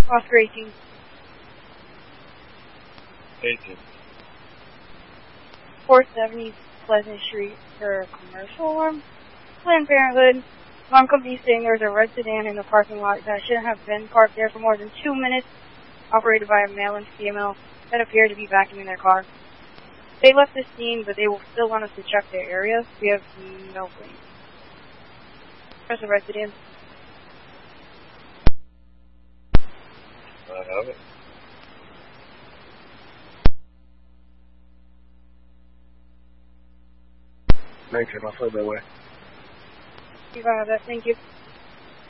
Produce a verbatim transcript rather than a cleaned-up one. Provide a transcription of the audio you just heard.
Oscar eighteen. eighteen. four seventy Pleasant Street for a commercial alarm. Planned Parenthood. Alarm company saying there's a red sedan in the parking lot that shouldn't have been parked there for more than two minutes, operated by a male and female that appeared to be vacuuming their car. They left the scene, but they will still want us to check their area. We have no claim. There's a red sedan. I have it. nineteen, I'll play that way. You got that, thank you.